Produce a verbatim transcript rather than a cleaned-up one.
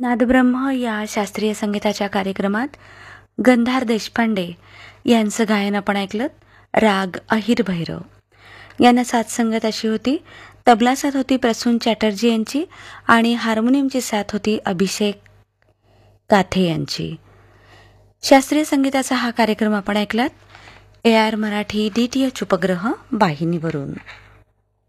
नादब्रह्म या शास्त्रीय संगीताच्या कार्यक्रमात गंधार देशपांडे यांचं गायन आपण ऐकलं. राग अहिर भैरव. यांना साथ संगत अशी होती. तबला साथ होती प्रसून चॅटर्जी यांची आणि हार्मोनियमची साथ होती अभिषेक काथे यांची. शास्त्रीय संगीताचा हा कार्यक्रम आपण ऐकलात A R Marathi D T H उपग्रह वाहिनीवरून.